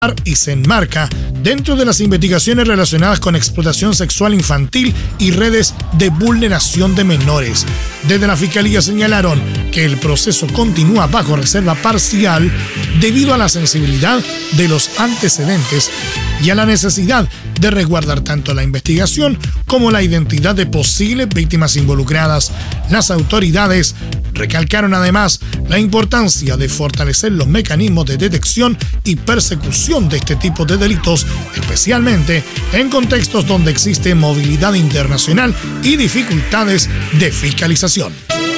y se enmarca dentro de las investigaciones relacionadas con explotación sexual infantil y redes de vulneración de menores. Desde la Fiscalía señalaron que el proceso continúa bajo reserva parcial debido a la sensibilidad de los antecedentes y a la necesidad de resguardar tanto la investigación como la identidad de posibles víctimas involucradas. Las autoridades recalcaron además la importancia de fortalecer los mecanismos de detección y persecución de este tipo de delitos, especialmente en contextos donde existe movilidad internacional y dificultades de fiscalización.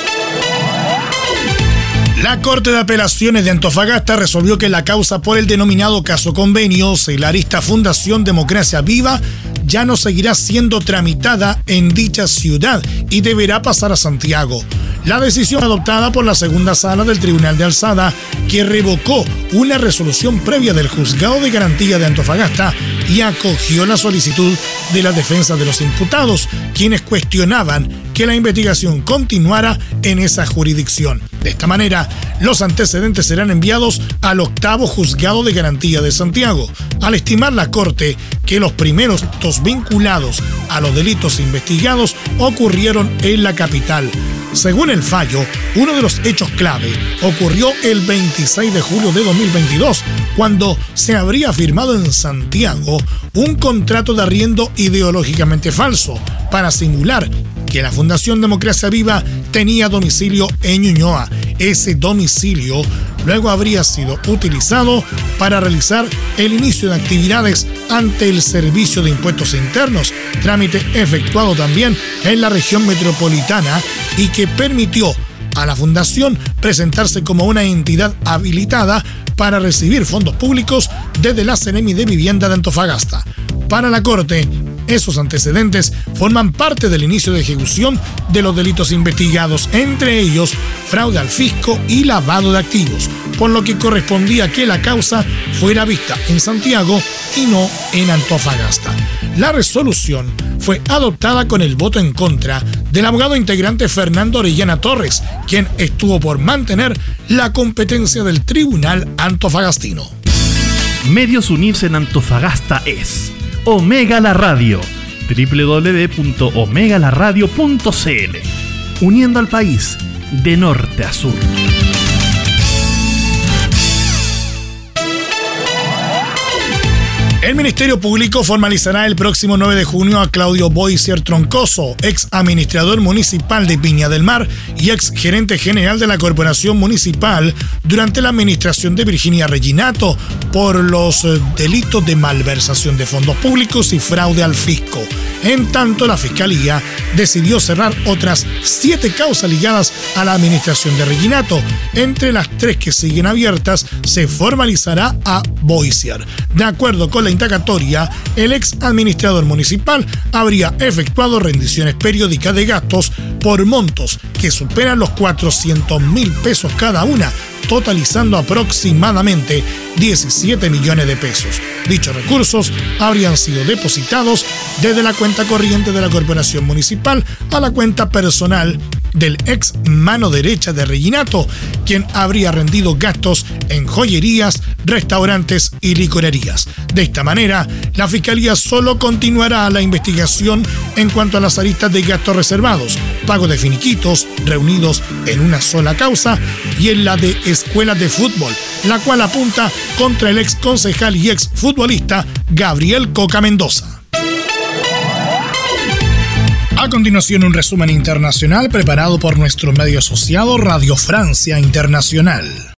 La Corte de Apelaciones de Antofagasta resolvió que la causa por el denominado caso convenio Celarista Fundación Democracia Viva ya no seguirá siendo tramitada en dicha ciudad y deberá pasar a Santiago. La decisión adoptada por la segunda sala del Tribunal de Alzada, que revocó una resolución previa del Juzgado de Garantía de Antofagasta y acogió la solicitud de la defensa de los imputados, quienes cuestionaban que la investigación continuara en esa jurisdicción. De esta manera, los antecedentes serán enviados al octavo Juzgado de Garantía de Santiago, al estimar la Corte que los primeros dos vinculados a los delitos investigados ocurrieron en la capital. Según el fallo, uno de los hechos clave ocurrió el 26 de julio de 2022, cuando se habría firmado en Santiago un contrato de arriendo ideológicamente falso para simular que la Fundación Democracia Viva tenía domicilio en Ñuñoa. Ese domicilio luego habría sido utilizado para realizar el inicio de actividades ante el Servicio de Impuestos Internos, trámite efectuado también en la región metropolitana y que permitió a la Fundación presentarse como una entidad habilitada para recibir fondos públicos desde la Seremi de Vivienda de Antofagasta. Para la Corte, esos antecedentes forman parte del inicio de ejecución de los delitos investigados, entre ellos fraude al fisco y lavado de activos, por lo que correspondía que la causa fuera vista en Santiago y no en Antofagasta. La resolución fue adoptada con el voto en contra del abogado integrante Fernando Orellana Torres, quien estuvo por mantener la competencia del Tribunal Antofagastino. Medios Unidos en Antofagasta es Omega La Radio, www.omegalaradio.cl, uniendo al país de norte a sur. El Ministerio Público formalizará el próximo 9 de junio a Claudio Boisier Troncoso, ex administrador municipal de Viña del Mar y ex gerente general de la Corporación Municipal durante la administración de Virginia Reginato, por los delitos de malversación de fondos públicos y fraude al fisco. En tanto, la Fiscalía decidió cerrar otras 7 causas ligadas a la administración de Reginato. Entre las 3 que siguen abiertas, se formalizará a Boisier. De acuerdo con la indagatoria, el ex administrador municipal habría efectuado rendiciones periódicas de gastos por montos que superan los 400.000 pesos cada una, totalizando aproximadamente 17 millones de pesos. Dichos recursos habrían sido depositados desde la cuenta corriente de la Corporación Municipal a la cuenta personal del ex mano derecha de Reginato, quien habría rendido gastos en joyerías, restaurantes y licorerías. De esta manera, la Fiscalía solo continuará la investigación en cuanto a las aristas de gastos reservados, pago de finiquitos reunidos en una sola causa y en la de escuelas de fútbol, la cual apunta contra el ex concejal y ex futbolista Gabriel Coca Mendoza. A continuación, un resumen internacional preparado por nuestro medio asociado Radio Francia Internacional.